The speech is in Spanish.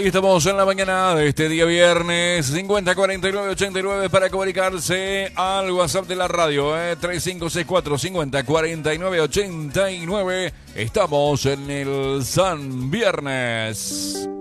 Ahí estamos en la mañana de este día viernes, 50 49 89 para comunicarse al WhatsApp de la radio, 3564 50 49 89. Estamos en el San Viernes.